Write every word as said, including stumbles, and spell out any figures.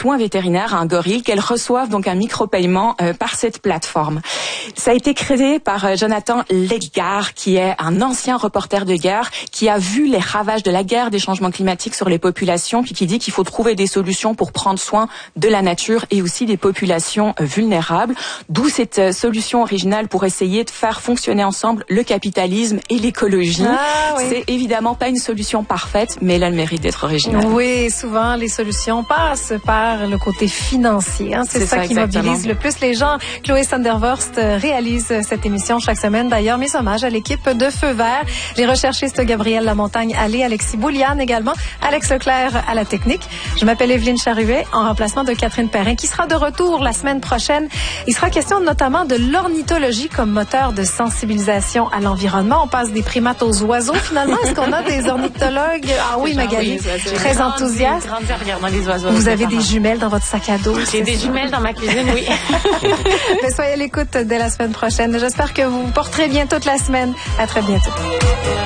soins vétérinaires à un gorille, qu'elle reçoive donc un micro-paiement euh, par cette plateforme. Ça a été créé par euh, Jonathan Ledgar, qui est un ancien reporter de guerre, qui a vu les ravages de la guerre, des changements climatiques sur les populations, puis qui dit qu'il faut trouver des solutions pour prendre soin de la nature et aussi des populations euh, vulnérables. D'où cette euh, solution originale pour essayer de faire fonctionner ensemble le capitalisme et l'écologie. Ah, oui. C'est évidemment pas une solution parfaite, mais elle a le mérite d'être originale. Oui, souvent les solutions passent par le côté financier. Hein. C'est, C'est ça, ça, qui exactement. mobilise le plus les gens. Chloé Sandervorst réalise cette émission chaque semaine. D'ailleurs, mes hommages à l'équipe de Feu Vert, les recherchistes Gabriel Lamontagne, Allé, Alexis Bouliane également, Alex Leclerc à la technique. Je m'appelle Evelyne Charuet, en remplacement de Catherine Perrin, qui sera de retour la semaine prochaine. Il sera question notamment de l'ornithologie comme moteur de sensibilisation à l'environnement. On passe des primates aux oiseaux, finalement. Est-ce qu'on a des ornithologues? Ah oui, Magali, oui, très enthousiaste. Grande regardant les oiseaux. Vous avez des jumelles dans votre sac à dos. J'ai des jumelles dans ma cuisine, oui. Mais soyez à l'écoute dès la semaine prochaine. J'espère que vous vous porterez bien toute la semaine. À très bientôt.